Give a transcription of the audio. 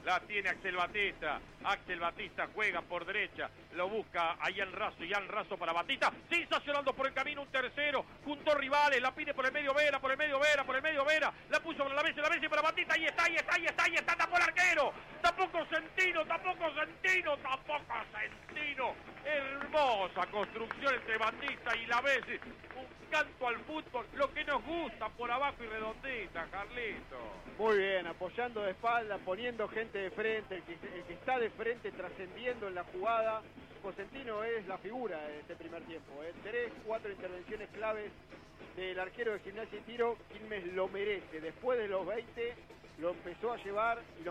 La tiene Axel Batista. Axel Batista juega por derecha. Lo busca a Ian Raso. Ian Raso para Batista. Sensacionando por el camino un tercero. Junto a rivales. La pide por el medio Vera. Por el medio Vera. Por el medio Vera. La puso para la vez y para Batista. Ahí está. Ahí está. Ahí está. Ahí está. Tapó el arquero. Tampoco Centino. Tampoco Centino. Tampoco Centino. Hermosa construcción entre Batista y la vez. Un canto al fútbol. Lo que nos gusta por abajo y redondita, Carlito. Muy bien, apoyando de espalda, poniendo gente de frente, el que está de frente trascendiendo en la jugada. Cosentino es la figura de este primer tiempo. 3, 4 intervenciones claves del arquero de Gimnasia y Tiro. Quilmes lo merece. Después de los 20 lo empezó a llevar y lo